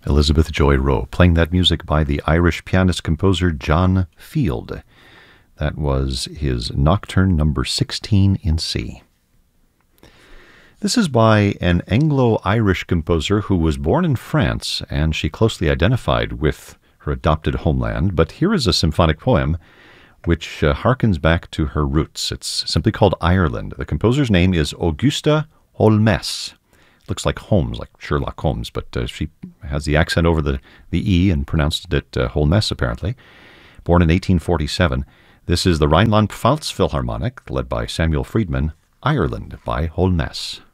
Elizabeth Joy Rowe, playing that music by the Irish pianist-composer John Field. That was his Nocturne number 16 in C. This is by an Anglo-Irish composer who was born in France, and she closely identified with her adopted homeland. But here is a symphonic poem which harkens back to her roots. It's simply called Ireland. The composer's name is Augusta Holmes. Looks like Holmes, like Sherlock Holmes, but she has the accent over the E and pronounced it Holmes, apparently. Born in 1847, this is the Rhineland-Pfalz Philharmonic, led by Samuel Friedman, Ireland by Holmes.